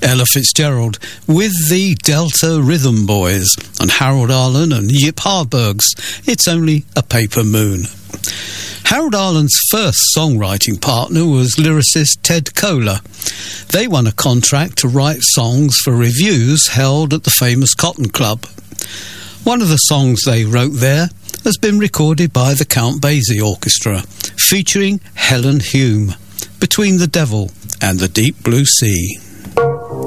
Ella Fitzgerald, with the Delta Rhythm Boys, and Harold Arlen and Yip Harburg's It's Only a Paper Moon. Harold Arlen's first songwriting partner was lyricist Ted Koehler. They won a contract to write songs for revues held at the famous Cotton Club. One of the songs they wrote there has been recorded by the Count Basie Orchestra, featuring Helen Hume, Between the Devil and the Deep Blue Sea.